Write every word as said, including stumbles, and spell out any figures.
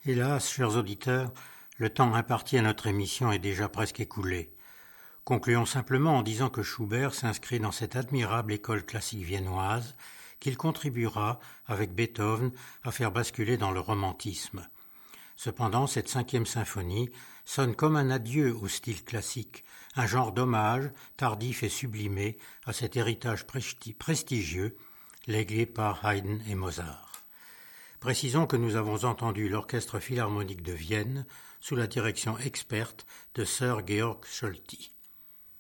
Hélas, chers auditeurs, le temps imparti à notre émission est déjà presque écoulé. Concluons simplement en disant que Schubert s'inscrit dans cette admirable école classique viennoise qu'il contribuera, avec Beethoven, à faire basculer dans le romantisme. Cependant, cette cinquième symphonie sonne comme un adieu au style classique, un genre d'hommage, tardif et sublimé, à cet héritage prestigieux légué par Haydn et Mozart. Précisons que nous avons entendu l'Orchestre philharmonique de Vienne sous la direction experte de Sir Georg Solti.